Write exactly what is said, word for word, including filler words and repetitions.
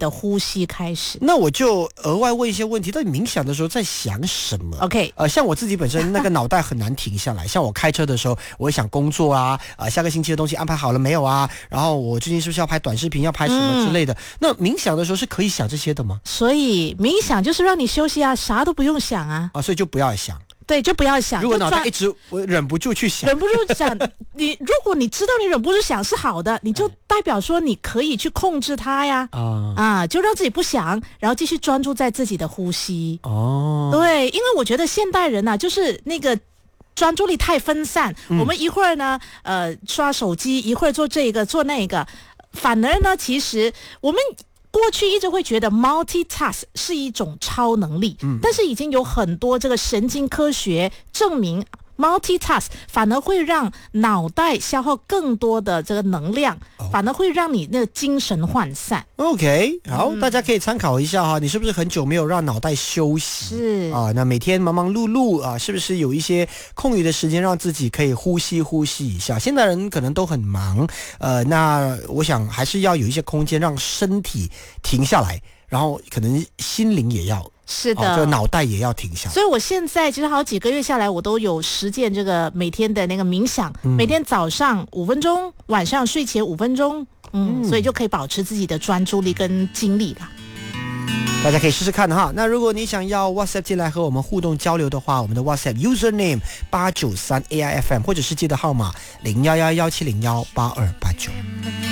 的呼吸开始。 那我就额外问一些问题，到底冥想的时候在想什么 ？OK， 呃，像我自己本身那个脑袋很难停下来，像我开车的时候，我会想工作啊，呃，下个星期的东西安排好了没有啊？然后我最近是不是要拍短视频，要拍什么之类的？嗯、那冥想的时候是可以想这些的吗？ 所以冥想就是让你休息啊，啥都不用想啊。 啊，所以就不要想。 对，就不要想。 如果脑袋一直我忍不住去想， 忍不住想，你如果你知道你忍不住想是好的，你就代表说你可以去控制它呀。啊啊，就让自己不想，然后继续专注在自己的呼吸。 哦， 对，因为我觉得现代人啊，就是那个专注力太分散，嗯、我们一会儿呢，呃，刷手机，一会儿做这个做那个，反而呢，其实我们。过去一直会觉得 multitask 是一种超能力，嗯，但是已经有很多这个神经科学证明 multitask 反而会让脑袋消耗更多的这个能量，哦、反而会让你那个精神涣散。 OK， 好，嗯、大家可以参考一下哈，你是不是很久没有让脑袋休息？ 是啊，那每天忙忙碌碌啊，是不是有一些空余的时间让自己可以呼吸呼吸一下？现代人可能都很忙，呃，那我想还是要有一些空间让身体停下来，然后可能心灵也要。 是的， 哦、这个脑袋也要停下来。 所以我现在其实好几个月下来，我都有实践这个每天的那个冥想，嗯、每天早上五分钟，晚上睡前五分钟，嗯，嗯所以就可以保持自己的专注力跟精力啦。 大家可以试试看哈。那如果你想要 WhatsApp 进来和我们互动交流的话，我们的 WhatsApp username 八九三 A I F M 或者是记得号码零幺幺幺七零幺八二八九。